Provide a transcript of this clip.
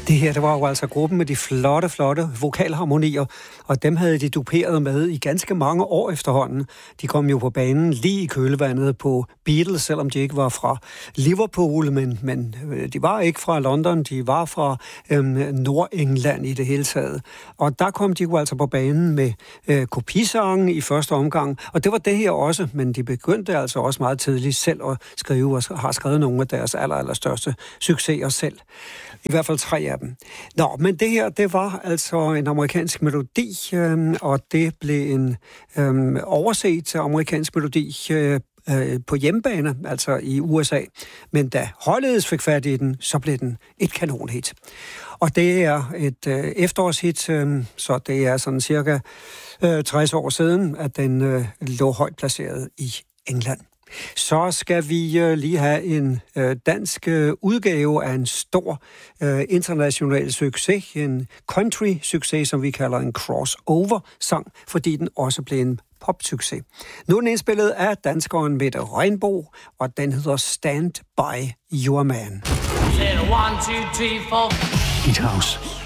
Det her, det var jo altså gruppen med de flotte vokalharmonier, og dem havde de duperet med i ganske mange år efterhånden. De kom jo på banen lige i kølvandet på Beatles, selvom de ikke var fra Liverpool, men de var ikke fra London, de var fra Nordengland i det hele taget. Og der kom de jo altså på banen med kopisangen i første omgang, og det var det her også, men de begyndte altså også meget tidligt selv at skrive, og har skrevet nogle af deres allerstørste succeser selv. I hvert fald 3 af dem. Nå, men det her, det var altså en amerikansk melodi, og det blev en overset amerikansk melodi på hjemmebane, altså i USA. Men da Hollies fik fat i den, så blev den et kanonhit. Og det er et efterårshit, så det er sådan cirka 60 år siden, at den lå højt placeret i England. Så skal vi lige have en dansk udgave af en stor international succes, en country-succes, som vi kalder en crossover-sang, fordi den også blev en popsucces. Nu er den indspillet af danskeren Mette Regnbo, og den hedder Stand By Your Man. 1, 2, 3, 4. Hit House.